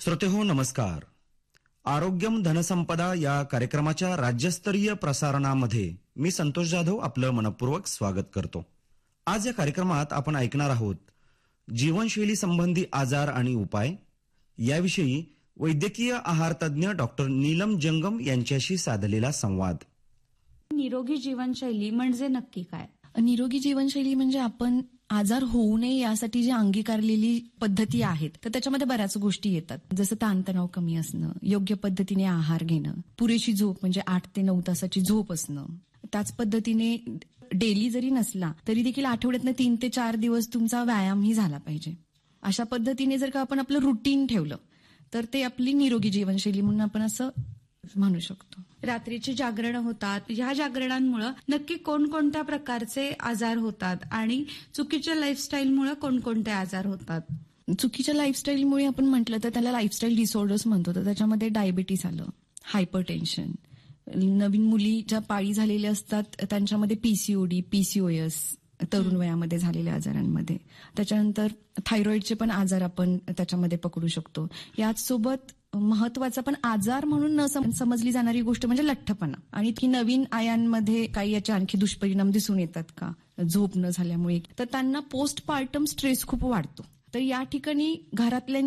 श्रोतेहो नमस्कार. आरोग्यम धनसंपदा या कार्यक्रमाच्या राज्यस्तरीय प्रसारणामध्ये मी संतोष जाधव आपलं मनपूर्वक स्वागत करतो. आज या कार्यक्रमात आपण ऐकणार आहोत जीवनशैली संबंधी आजार आणि उपाय याविषयी वैद्यकीय आहार तज्ञ डॉक्टर नीलम जंगम यांच्याशी साधलेला संवाद. निरोगी जीवनशैली म्हणजे नक्की काय? निरोगी जीवनशैली म्हणजे आपण आजार होऊ नये यासाठी जी अंगीकारलेली पद्धती आहेत, तर त्याच्यामध्ये बऱ्याच गोष्टी येतात. जसं ताणतणाव कमी असणं, योग्य पद्धतीने आहार घेणं, पुरेशी झोप म्हणजे 8 ते 9 तासाची झोप असणं. त्याच पद्धतीने डेली जरी नसला तरी देखील आठवड्यातनं 3 ते 4 दिवस तुमचा व्यायामही झाला पाहिजे. अशा पद्धतीने जर का आपण आपलं रुटीन ठेवलं तर ते आपली निरोगी जीवनशैली म्हणून आपण असं म्हणू शकतो. रात्रीची जागरण होतात, ह्या जागरणांमुळे नक्की कोणकोणत्या प्रकारचे आजार होतात आणि चुकीच्या लाईफस्टाईलमुळे कोणकोणते आजार होतात? चुकीच्या लाईफस्टाईलमुळे आपण म्हटलं तर त्याला लाईफस्टाईल डिसऑर्डर्स म्हणतो. तर त्याच्यामध्ये डायबिटीस आलं, हायपरटेन्शन, नवीन मुली ज्या पाळी झालेल्या असतात त्यांच्यामध्ये पीसीओडी, पीसीओएस, तरुण वयामध्ये झालेल्या आजारांमध्ये. त्याच्यानंतर थायरॉइडचे पण आजार आपण त्याच्यामध्ये पकडू शकतो. याचसोबत महत्वाचा पण आजार म्हणून न समजली जाणारी गोष्ट म्हणजे लठ्ठपणा. आणि ती नवीन आयांमध्ये काही याचे आणखी दुष्परिणाम दिसून येतात का झोप न झाल्यामुळे, तर त्यांना पोस्टपार्टम स्ट्रेस खूप वाढतो. तर या ठिकाणी घरातल्या